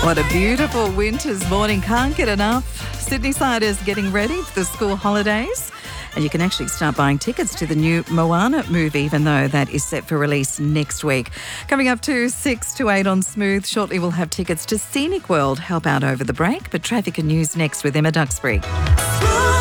What a beautiful winter's morning. Can't get enough. Sydney Siders getting ready for the school holidays. And you can actually start buying tickets to the new Moana movie, even though that is set for release next week. Coming up to 6 to 8 on Smooth. Shortly we'll have tickets to Scenic World help out over the break. But traffic and news next with Emma Duxbury.